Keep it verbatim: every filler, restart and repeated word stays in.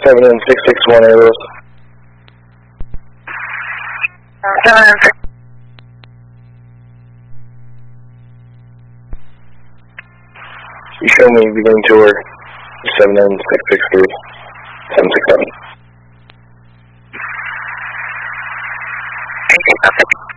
seven N six six one Aeros. seven N six. You show me beginning tour seven N six six three, seven six seven. Thank you.